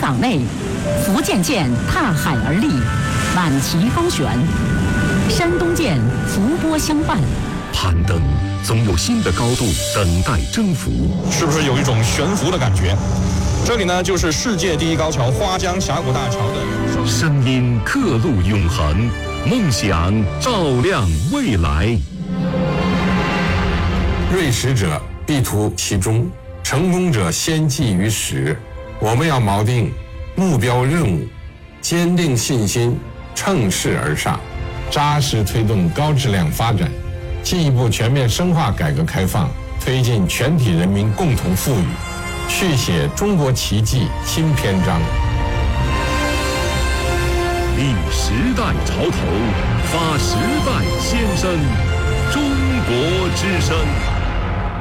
港内，福建舰踏海而立，满旗高悬；山东舰伏波相伴。 攀登总有新的高度等待征服， 是不是有一种悬浮的感觉？这里呢，就是世界第一高桥花江峡谷大桥的声音刻录永恒，梦想照亮未来。 锐识者必图其中，成功者先记于始。我们要锚定目标任务，坚定信心，乘势而上，扎实推动高质量发展，进一步全面深化改革开放，推进全体人民共同富裕，续写中国奇迹新篇章。 立时代潮头，发时代先声，中国之声。